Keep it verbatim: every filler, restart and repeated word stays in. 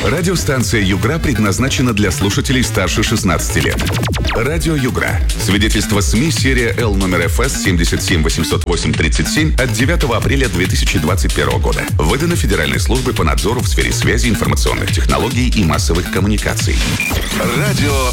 Радиостанция «Югра» предназначена для слушателей старше шестнадцати лет. Радио «Югра». Свидетельство СМИ серия Л номер эф эс семь семь восемь ноль восемь тридцать семь от девятого апреля две тысячи двадцать первого года. Выдано Федеральной службой по надзору в сфере связи, информационных технологий и массовых коммуникаций. Радио